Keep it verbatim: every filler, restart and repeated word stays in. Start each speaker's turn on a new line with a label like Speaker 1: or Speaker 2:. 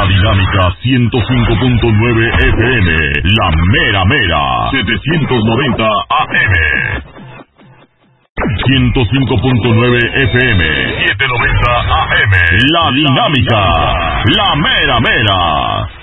Speaker 1: La Dinámica ciento cinco punto nueve F M, La Mera Mera, setecientos noventa A M. ciento cinco punto nueve F M, setecientos noventa A M. La Dinámica, La Mera Mera.